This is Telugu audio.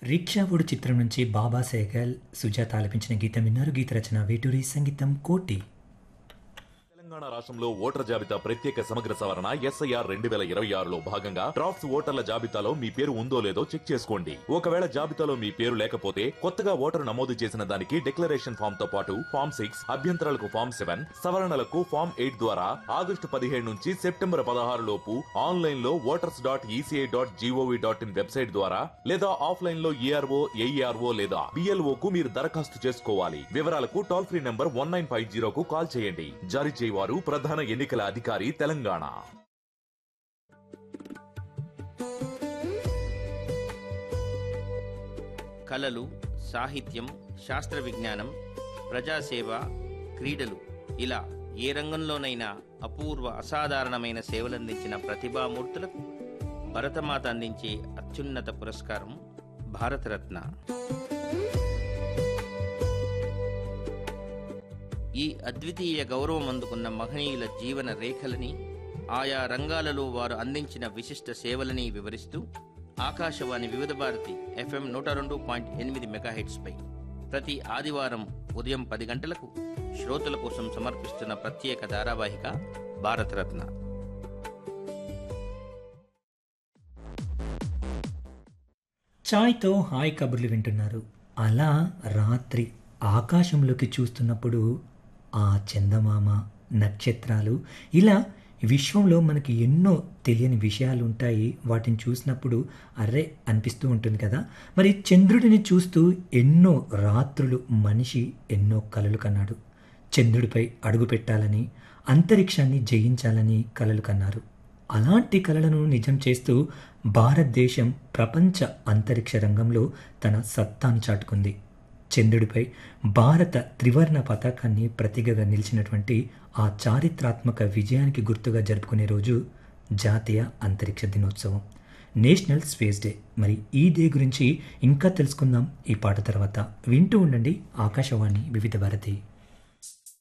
'రిక్షావుడు' చిత్రం నుంచి 'బాబా సెహగల్, సుజాత ఆలపించిన గీతం విన్నారు. గీత రచన వేటూరి, సంగీతం కోటి. తెలంగాణ రాష్ట్రంలో ఓటర్ జాబితా ప్రత్యేక సమగ్ర సవరణ ఎస్ఐఆర్ 2026లో భాగంగా డ్రాఫ్ట్స్ ఓటర్ల జాబితాలో మీ పేరు ఉందో లేదో చెక్ చేసుకోండి. ఒకవేళ జాబితాలో మీ పేరు లేకపోతే కొత్తగా ఓటరు నమోదు చేసిన దానికి డిక్లరేషన్ ఫామ్ తో పాటు ఫామ్ 6, అభ్యంతరాలకు ఫామ్ 7, సవరణలకు ఫామ్ 8 ద్వారా ఆగస్టు 15 నుంచి సెప్టెంబర్ 16 లోపు ఆన్లైన్ లో voters.eci.gov.in వెబ్సైట్ ద్వారా లేదా ఆఫ్లైన్ లో ఏఆర్ఓ, ఏఈఆర్ఓ లేదా బిఎల్ఓ కు మీరు దరఖాస్తు చేసుకోవాలి. వివరాలకు టోల్ ఫ్రీ నంబర్ 1950కు కాల్ చేయండి. జారీ చేయవారు ప్రధాన ఎన్నికల అధికారి తెలంగాణ. కళలు, సాహిత్యం, శాస్త్ర విజ్ఞానం, ప్రజాసేవ, క్రీడలు ఇలా ఏ రంగంలోనైనా అపూర్వ అసాధారణమైన సేవలందించిన ప్రతిభామూర్తులకు భరతమాత అందించే అత్యున్నత పురస్కారం భారతరత్న. ఈ అద్వితీయ గౌరవం అందుకున్న మహనీయుల జీవన రేఖలని, ఆయా రంగాలలో వారు అందించిన విశిష్ట సేవలని వివరిస్తూ ఆకాశవాణి వివిధ భారతి FM 102.8 మెగాహెట్స్ పై ప్రతి ఆదివారం ఉదయం 10 గంటలకు శ్రోతల కోసం సమర్పిస్తున్న ప్రత్యేక ధారావాహిక భారతరత్న. ఛాయ్తో హాయ్ కబుర్లు వింటున్నారు. అలా రాత్రి ఆకాశంలోకి చూస్తున్నప్పుడు ఆ చందమామ, నక్షత్రాలు, ఇలా విశ్వంలో మనకి ఎన్నో తెలియని విషయాలు ఉంటాయి. వాటిని చూసినప్పుడు అర్రే అనిపిస్తూ ఉంటుంది కదా. మరి చంద్రుడిని చూస్తూ ఎన్నో రాత్రులు మనిషి ఎన్నో కలలు కన్నాడు. చంద్రుడిపై అడుగు పెట్టాలని, అంతరిక్షాన్ని జయించాలని కలలు కన్నారు. అలాంటి కలలను నిజం చేస్తూ భారతదేశం ప్రపంచ అంతరిక్ష రంగంలో తన సత్తాను చాటుకుంది. చంద్రుడిపై భారత త్రివర్ణ పతాకాన్ని ప్రతీకగా నిలిచినటువంటి ఆ చారిత్రాత్మక విజయానికి గుర్తుగా జరుపుకునే రోజు జాతీయ అంతరిక్ష దినోత్సవం, నేషనల్ స్పేస్ డే. మరి ఈ డే గురించి ఇంకా తెలుసుకుందాం ఈ పాట తర్వాత. వింటూ ఉండండి ఆకాశవాణి వివిధ భారతి.